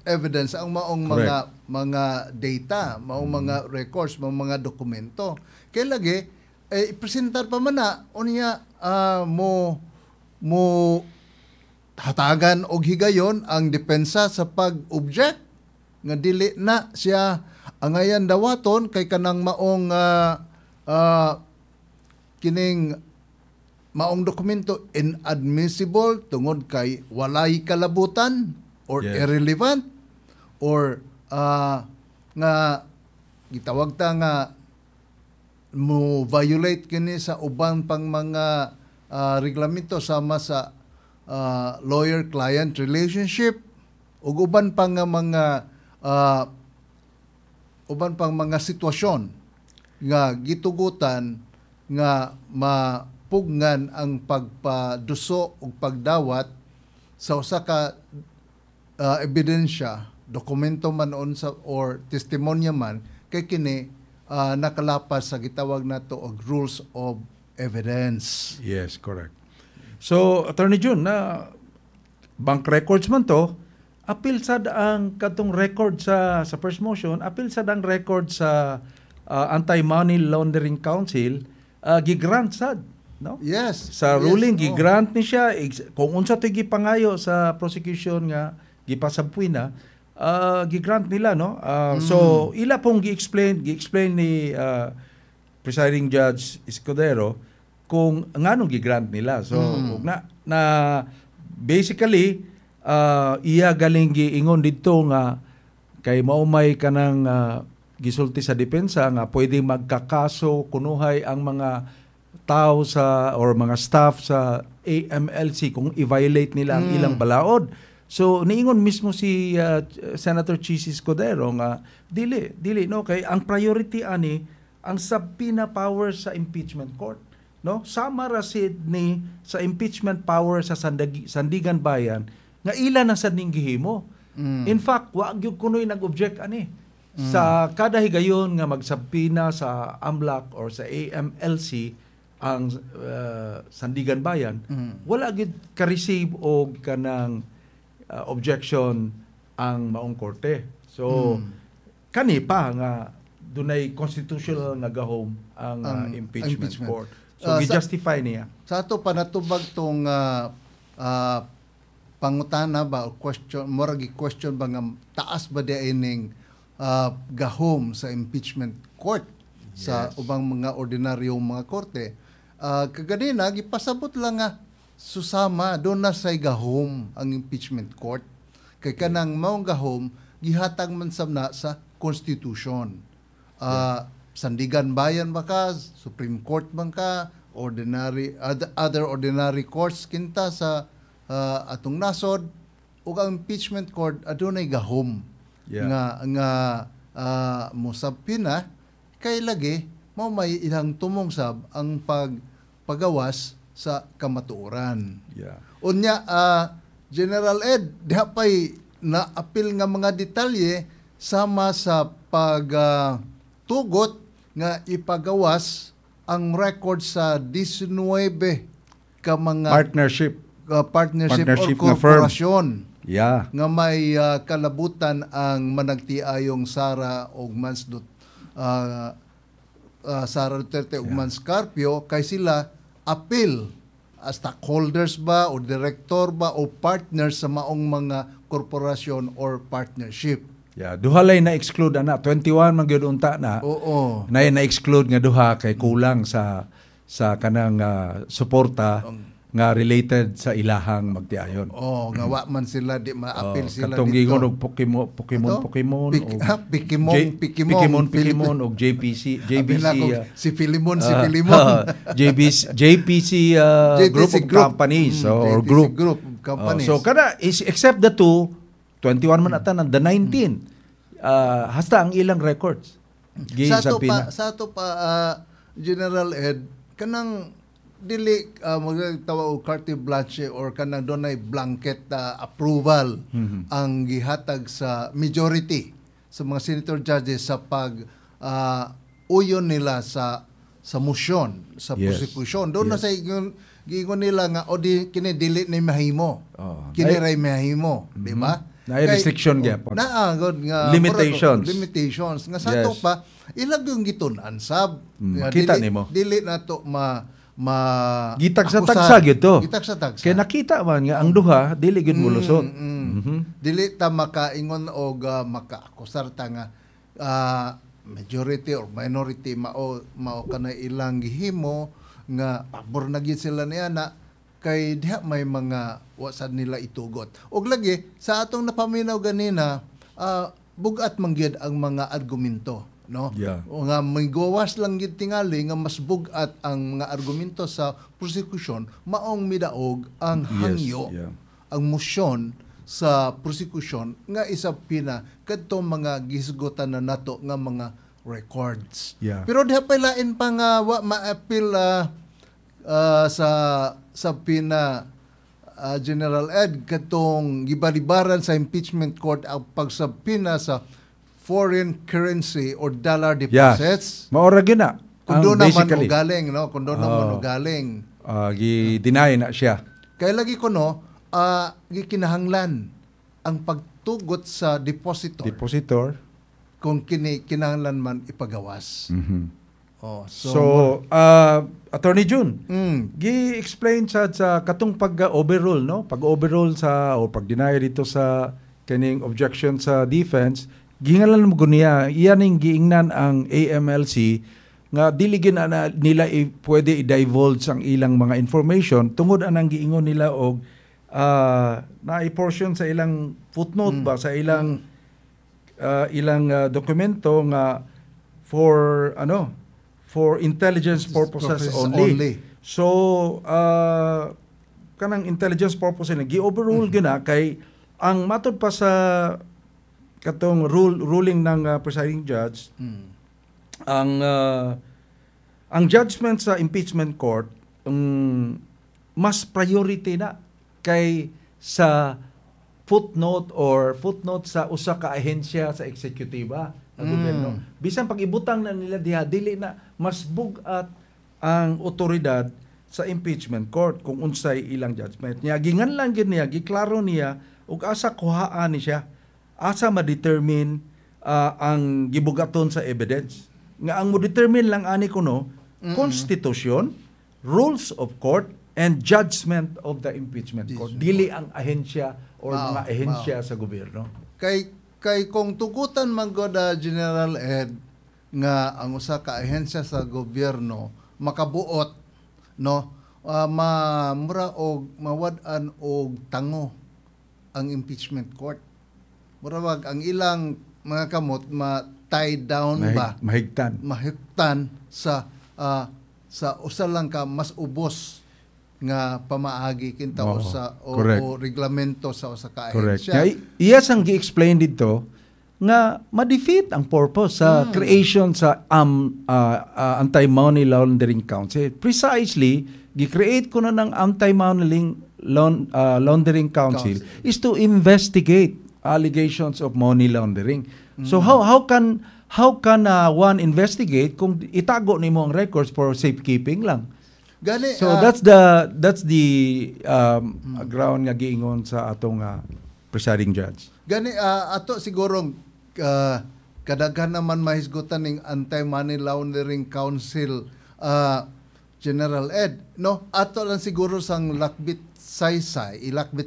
evidence ang maong Correct. mga data, maong mga records, maong mga dokumento. Kaya lagi ipresentar pa man na unya mo hatagan og higayon ang depensa sa pag-object nga dili na siya angayan dawaton kay kanang maong kining maong dokumento inadmissible tungod kay walay kalabutan or Yes. irrelevant or nga gitawag ta nga mo violate kini sa uban pang mga reglamento sama sa lawyer-client relationship ug uban pang mga sitwasyon nga gitugutan nga mapugnan ang pagpaduso ug pagdawat sa usa ka ebidensya, dokumento man unsa or testimonya man kay kini nakalapas sa gitawag nato og rules of evidence. Yes, correct. So, Attorney Jun, na bank records man to, appeal sad ang katong record sa first motion, appeal sad ang record sa Anti-Money Laundering Council, gigrant sad, no? Yes. Sa yes, ruling, oh. gigrant ni siya, kung unsa to gipangayo sa prosecution nga, gipasabpuy na, gigrant nila, no? So, ila pong gi-explain ni Presiding Judge Escudero kung nganong gigrant nila. So, na basically, iya galing giingon dito nga kay maumay kanang gisulti sa depensa nga pwede magkakaso kunuhay ang mga tao sa or mga staff sa AMLC kung i-violate nila ang ilang balaod. So niingon mismo si Senator Chis Escudero nga dili no kay ang priority ani ang subpoena power sa impeachment court, no? Sama ra sid ni sa impeachment power sa Sandigan Bayan nga ila na sad ning gihimo. In fact, wa gyud kunoy nag-object ani sa kada higayon nga magsubpoena sa AMLAC or sa AMLC ang Sandigan Bayan, wala gyud ka-receive og kanang objection ang maong korte. So kani pa nga dunay constitutional nga gahom ang impeachment court. So gi-justify niya. Sa ato panatubag tong pangutana ba o question, murag question ba nga taas ba di ining gahom sa impeachment court sa ubang mga ordinaryong mga korte. Kaganina gipasabot lang nga susama doon na say gahom ang impeachment court. Kay kanang maong gahom gihatag man sabna sa constitution. Sandigan Bayan ba ka, Supreme Court man ka, other ordinary courts kinta sa atong nasod ug ang impeachment court adunay gahom nga mosabpina kay lagi mao may ilang tumong sab ang pagawas sa kamatuoran. Unya General Ed diha pay na-apil nga mga detalye sama sa pagtugot nga ipagawas ang record sa 19 ka mga partnership or korporasyon nga may kalabutan ang managtiayong Sara ug Sara Duterte ug Mans Carpio kay sila appeal as stockholders ba o director ba o partners sa maong mga korporasyon or partnership. Duha lay na-exclude ana 21 man gyud unta na. Oo. Na-exclude nga duha kay kulang sa kanang suporta nga related sa ilahang magtiayon. Nga wa man sila di ma-appeal sila katong dito. Katong Pokemon Pikimon og JPC si Filimon JPC group of companies or group companies. So kada is except the two 21 man ata the 19 hasta ang ilang records. Sa ato pa General Ed kanang dili magtawa og carte blanche or kanang dunay blanket approval ang gihatag sa majority sa mga senator judges sa pag uyon nila sa motion sa prosecution. Doon na sa giingon nila nga o di kini dili ni mahimo. Kini ray mahimo, di ba? Naay restriction gyapon. Naagod nga Limitations. Limitations nga sa ato Yes. pa ilag yung gitun-an sab. Nga Makita dili- nimo. Dili nato ma Gitag sa akusar. tagsa gyud to. Gitag sa tagsa. Kaya nakita man nga ang duha dili gyud mulusot. Dili ta makaingon og makaakusar ta nga majority or minority mao kanay ilang gihimo nga pabor na gyud sila niya na kay diha may mga wasad nila itugot. Og lagi sa atong napaminaw ganina bugat man gyud ang mga argumento, no? Yeah. O nga migawas lang gyud tingali nga mas bugat ang mga argumento sa prosecution maong midaog ang hangyo. Yeah. Ang motion sa prosecution nga isa pina kadto mga gisgutan na nato nga mga records. Yeah. Pero diha pa lain pa nga wa ma-appeal sa pina General Ed katong gibalibaran sa impeachment court ang pagsabpina sa foreign currency or dollar deposits. Maora gyud na. Kung doon naman Basically, ugaling, no? Kung doon naman ugaling. gi-deny na siya. Kaya lagi ko, no, gikinahanglan ang pagtugot sa depositor Depositor. kung kinahanglan man ipagawas. Oh, So, Attorney June, mm, gi-explain sa katong pag-overrule, no? Pag-overrule sa o pag-deny dito sa kaning objection sa defense, gingalan mo niya, iyan ning giingnan ang AMLC nga dili na nila pwede i-divulge ang ilang mga information tungod anang giingon nila og na i-portion sa ilang footnote ba sa ilang dokumento nga for intelligence purposes only. So kanang intelligence purposes na gi-overrule gina kay ang matod pa sa katong ruling ng presiding judge ang judgment sa impeachment court mas priority na kay sa footnote sa usa ka ahensya sa eksekutiba ng gobyerno. Bisan pag ibutang na nila diha dili na mas bugat ang otoridad sa impeachment court kung unsay ilang judgment niya. Ginganlan gyud niya, giklaro niya ug asa kuhaan ni siya, asa ma-determine ang gibugaton sa evidence. Nga ang mo-determine lang ani kuno constitution, rules of court, and judgment of the impeachment court. Dili ang ahensya or mga ahensya sa gobyerno. Kay kung tugutan man gud General Ed nga ang usa ka ahensya sa gobyerno makabuot, no, mura og mawad-an og tango ang impeachment court. Mura wag ang ilang mga kamot ma-tie down ba, mahigtan sa usa lang ka mas ubos nga pamaagi kinta o reglamento sa usa ka ahensya. Iya sang gi-explain dito nga ma-defeat ang purpose sa creation sa Anti-Money Laundering Council. Precisely, gi-create ko na ng Anti-Money Laundering Council is to investigate allegations of money laundering. So how can one investigate kung itago nimo ang records for safekeeping lang? Gani, So that's the ground nga giingon sa atong presiding judge. Gani ato siguro kadaghan naman mahisgutan ning Anti-Money Laundering Council General Ed, no? Ato lang siguro sang ilakbit saysay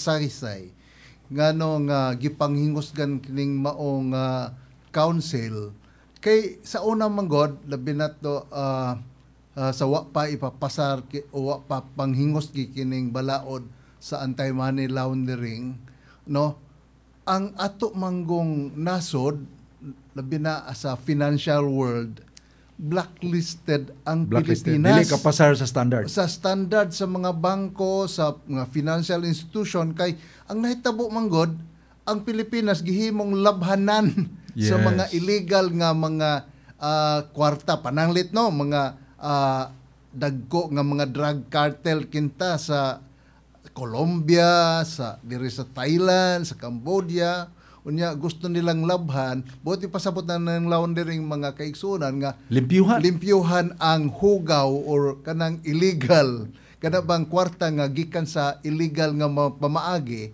ngano nga gipanghingusgan kining maong council kay sa una man god labi nato sa wa pa ipapasar o wa pa panghingos kining balaod sa anti-money laundering, no, ang ato manggong nasod labi na sa financial world blacklisted ang Pilipinas. Dili ka pasar sa standard. Sa standard sa mga bangko, sa mga financial institution kay ang nahitabo manggod ang Pilipinas gihimong labhanan sa mga illegal nga mga kwarta pananglit, no, mga dagko nga mga drug cartel kinta sa Colombia, sa diri sa Thailand, sa Cambodia. Unya gusto nilang labhan, buti pasabot na ng laundering mga kaigsunan nga limpyuhan ang hugaw or kanang illegal kana bang kwarta nga gikan sa illegal nga pamaagi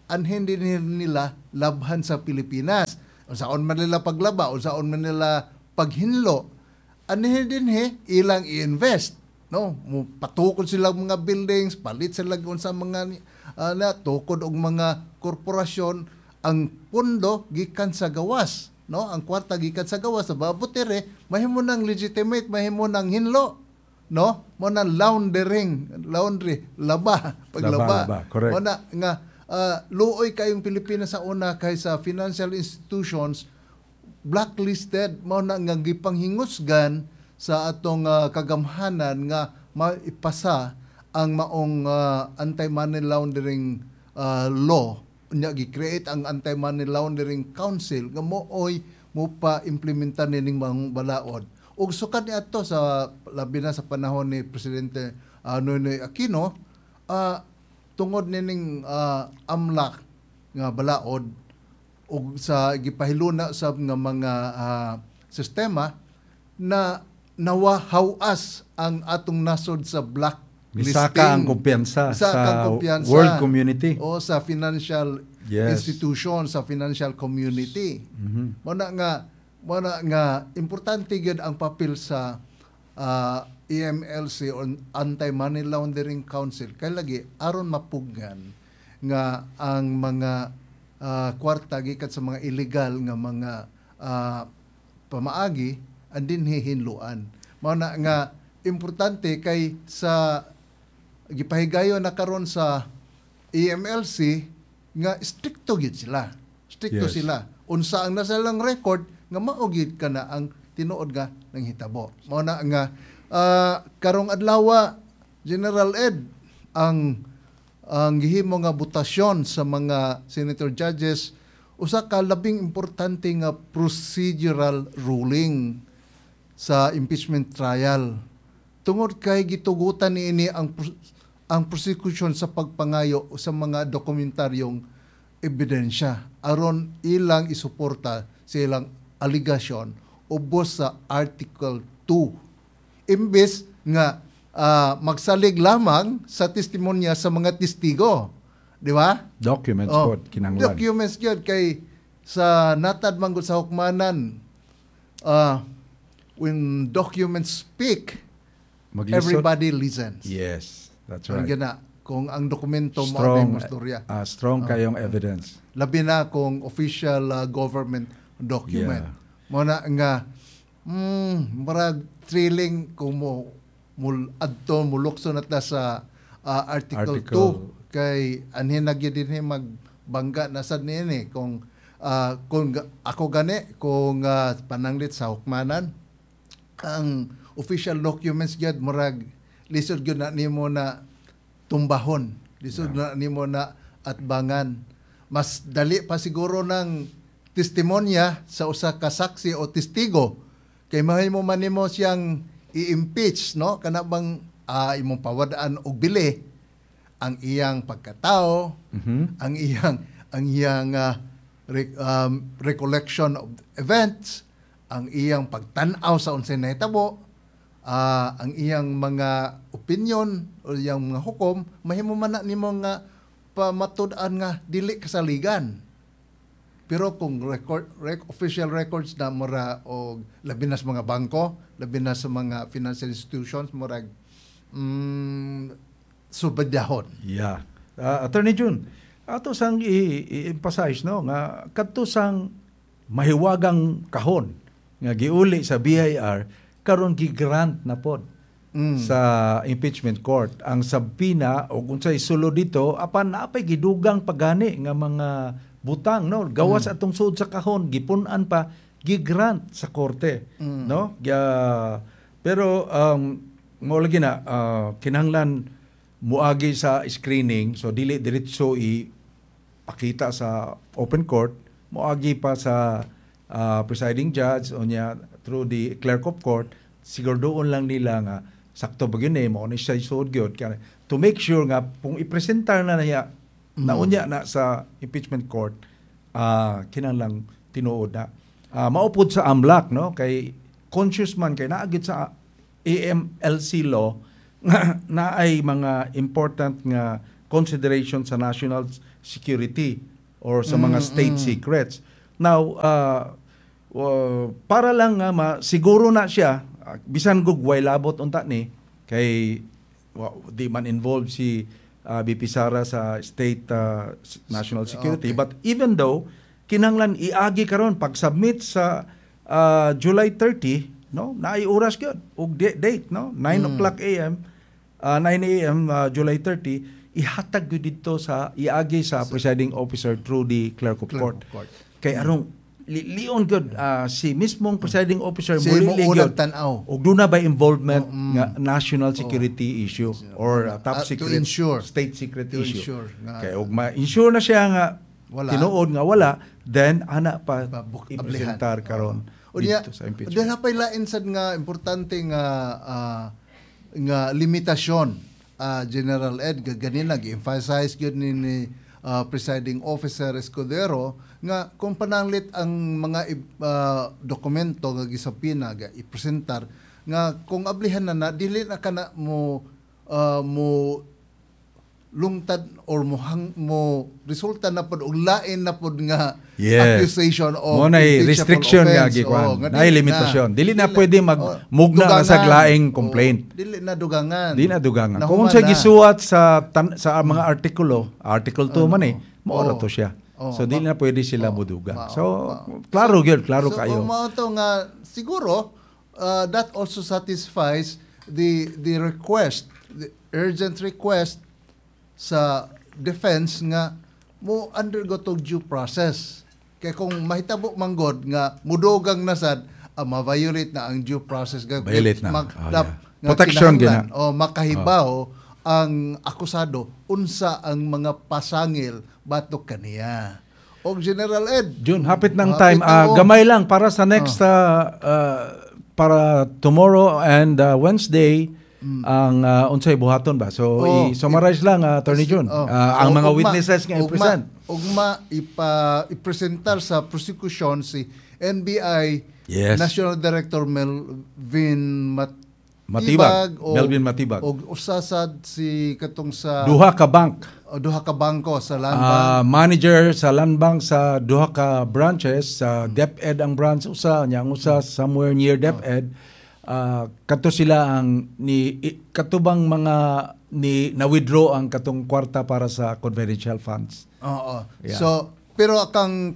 anhin din nila labhan sa Pilipinas. Unsaon man nila paglaba, unsaon man nila paghinlo, anhin din ilang i-invest. No, patukod sila mga buildings, palit sila sa mga tukod og mga korporasyon, ang pundo gikan sa gawas, no? Ang kwarta gikan sa gawas sa babutere, mahimo nang legitimate, mahimo nang hinlo, no? Mo na laundry, paglaba. Laba, correct. Mo na nga luoy kayong Pilipinas sa una kay sa financial institutions blacklisted, mo na nga gipanghingusgan sa atong kagamhanan nga maipasa ang maong anti-money laundering law, nya gi-create ang anti-money laundering council nga mooy mo pa implementa nining mga balaod. Ug sukad ni ato sa labi na sa panahon ni Presidente Noynoy Aquino, tungod nining amlak nga balaod ug sa gipahiluna sa nga mga sistema na nawahawas ang atong nasod sa blacklisting. Misaka ang kumpiyansa sa world community. O sa financial institution, sa financial community. Mo na nga importante gid ang papel sa EMLC o Anti-Money Laundering Council kay lagi aron mapugnan nga ang mga kwarta gikan sa mga illegal nga mga pamaagi andin hinluan. Mao na nga importante kay sa gipahigayon na karon sa EMLC nga stricto gid sila. Stricto sila. Unsa ang nasa lang record nga mao gid kana ang tinuod nga nang hitabo. Mao na nga karong adlaw General Ed ang gihimo nga botasyon sa mga senator judges usa ka labing importante nga procedural ruling sa impeachment trial. Tungod kay gitugutan niini ang prosecution sa pagpangayo sa mga dokumentaryong ebidensya aron ilang isuporta sa ilang allegation ubos sa Article 2. Imbes nga magsalig lamang sa testimonya sa mga testigo. Di ba? Documents po, kinanglan. Documents yun kay sa natad manggod sa hukmanan, when documents speak, everybody listens. Yes, that's right. Kung ang dokumento mo strong, ay masturya. Strong kayong evidence. Labi na kung official government document. Mo na nga, marag thrilling kung adto mulukso na ta sa Article 2 kay anhin na gyud dinhi magbangga na sad niini kung ako gani kung pananglit sa hukmanan ang official documents gyud murag lisod gyud na nimo na tumbahon, lisod na nimo na atbangan. Mas dali pa siguro ng testimonya sa usa ka saksi o testigo kay mahimo man nimo siyang i-impeach, no? Kana bang imong pawadaan og bili ang iyang pagkatao, ang iyang recollection of events, ang iyang pagtan-aw sa unsay nahitabo, ang iyang mga opinion o iyang mga hukom, mahimo man na nimo nga pamatud-an nga dili kasaligan. Pero kung official records na mura o labi na sa mga bangko, labi na sa mga financial institutions, murag subadyahon. Yeah. Attorney Jun, ato sang i-emphasize no nga kadto sang mahiwagang kahon nga giuli sa BIR karon gi-grant na pod sa impeachment court ang sabpina o unsay sulod dito apan naapay gidugang pagani nga mga butang no gawas atong sud sa kahon gipun-an pa gi-grant sa korte no pero mo lagi na kinahanglan muagi sa screening so dili diretso pakita sa open court muagi pa sa presiding judge o niya through the clerk of court siguraduon lang nila nga sakto ba gyud mo ni siya sud gyud to make sure nga kung ipresentar na niya naunya na sa impeachment court kinahanglang tinuod na maupod sa AMLAC no kay conscious man kay naagit sa AMLC law na ay mga important nga consideration sa national security or sa mga state secrets. Now, para lang nga siguro na siya, bisan gug way labot unta ni kay di man involved si BP Sara sa state national security, but even though kinahanglan iagi karon pag submit sa July 30, no, naay oras gyud ug date, no, 9 o'clock AM 9 AM July 30 ihatag gyud dito sa iagi sa presiding officer through the clerk of court. Kay arong lion gyud si mismong presiding officer muli gyud tan-aw og duna ba involvement nga national security issue or top secret state secret issue. Kay og ma-ensure na siya nga tinuod nga wala, then ana pa i-presentar karon dito sa impeachment. Diyan pay lain sad nga importante nga limitasyon, General Ed, ganina gi-emphasize gyud ni presiding officer Escudero nga kung pananglit ang mga dokumento nga gisapina ga ipresentar nga kung ablihan na dili na kana mo lungtad or mo resulta na pod og lain na pod nga accusation of restriction nga gikuan na limitasyon dili na pwede magmugna sa laing complaint, dili na dugangan kung sa gisuwat sa mga artikulo article 2 man mao to siya. So dili na pwede sila muduga. So klaro kayo. Mao to nga siguro that also satisfies the request, the urgent request sa defense nga mo undergo tog due process. Kay kung mahitabo manggod nga mudugang nasad ma-violate na ang due process violate na. Protection gina. O makahibaw ang akusado unsa ang mga pasangil batok kaniya. Og General Ed, June, hapit ng time. Gamay lang para sa next para tomorrow and Wednesday ang unsay buhaton ba. So i-summarize lang Attorney June ang mga witnesses nga i-present. Ugma i-presentar sa prosecution si NBI National Director Melvin Matibag og usasad si katong sa duha ka bangko sa land bank, manager sa land bank sa duha ka branches sa DepEd ang branch usa somewhere near DepEd. Kato sila ang katubang mga na withdraw ang katong kwarta para sa confidential funds. So pero kang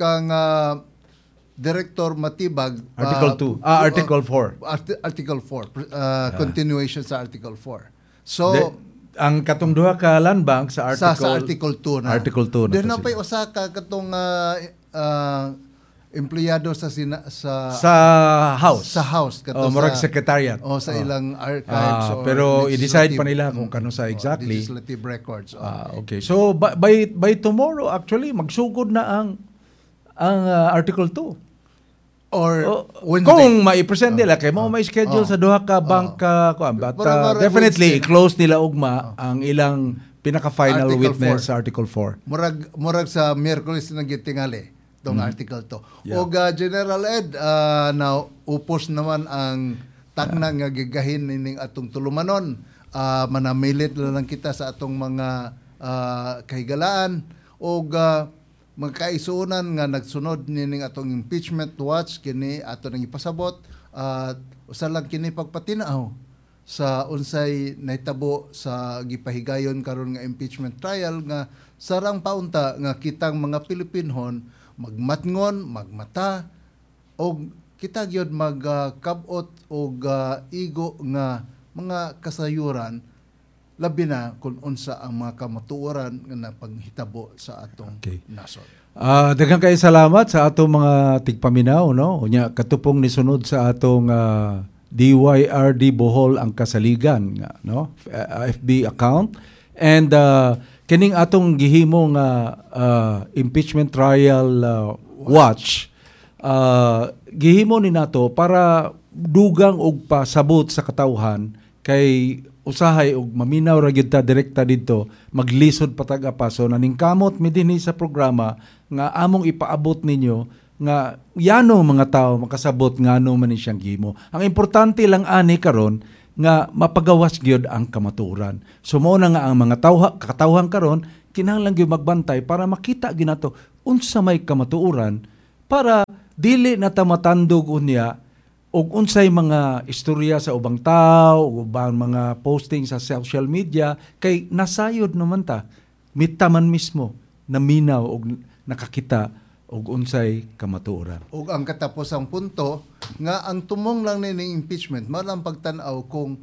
Director Matibag Article 2 Article 4 Article 4 continuation sa Article 4. So ang katong duha ka land bank sa Article 2 na. Article 2 na. Then na pay usa ka katong empleyado sa house katong murag secretariat sa ilang archives pero i-decide pa nila kung kano sa exactly legislative records. Okay, so by tomorrow actually magsugod na ang Article 2 or Wednesday. Kung mai-present nila kay mo may schedule sa duha ka bank but definitely i-close nila ugma ang ilang pinaka-final witness sa Article 4. Murag sa Miyerkules na gitingali tong Article 2. Og General Ed, now upos naman ang takna nga gigahin ning atong tulumanon. Manamilit lang kita sa atong mga kahigalaan og magkaisunan nga nagsunod nining atong impeachment watch kini ato nang ipasabot usa lang kini pagpatinaw sa unsay nahitabo sa gipahigayon karon nga impeachment trial nga sarang paunta nga kitang mga Pilipinhon magmatngon magmata og kita gyud magkabot og igo nga mga kasayuran labi na kung unsa ang mga kamatuoran nga napanghitabo sa atong nasod. Daghang kay salamat sa atong mga tigpaminaw, no? Unya katupong ni sunod sa atong DYRD Bohol ang kasaligan nga, no? FB account and kining atong gihimo nga impeachment trial watch gihimo ni nato para dugang og pasabot sa katawhan kay usahay og maminaw ra gyud ta direkta didto maglisod patag apaso naningkamot mi dinhi sa programa nga among ipaabot ninyo nga yano mga tao makasabot ngano man ni siyang gihimo. Ang importante lang ani karon nga mapagawas gyud ang kamatuoran. So mao na nga ang mga katawhan karon kinahanglan gyud magbantay para makita ginato unsa may kamatuoran para dili na ta matandog unya og unsay mga istorya sa ubang tao o ubang mga posting sa social media kay nasayod naman ta mitaman mismo na minaw og nakakita og unsay kamatuoran. Ug ang katapusang punto nga ang tumong lang ning impeachment mao lang pagtan-aw kung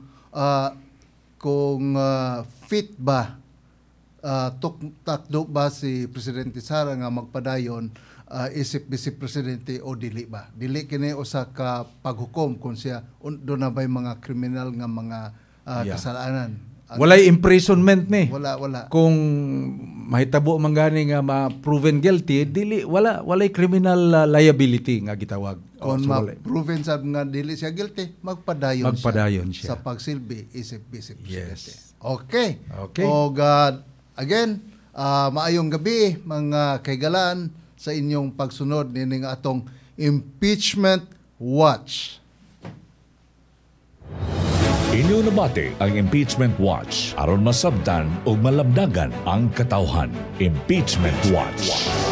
fit ba takdo ba si Presidente Sara nga magpadayon isip bisip presidente o dili ba. Dili kini usa ka paghukom kung siya do na bay mga kriminal nga mga kasalanan. Walay imprisonment ni. Wala. Kung mahitabo man gani nga ma-proven guilty, dili walay criminal liability nga gitawag. Kung ma-proven sab nga dili siya guilty, magpadayon siya sa pagsilbi isip bisip presidente. Okay. O again, maayong gabi mga kaigalan sa inyong pagsunod nining atong Impeachment Watch. Inyo nabati ang Impeachment Watch aron masabtan o malabdagan ang katawhan. Impeachment Watch.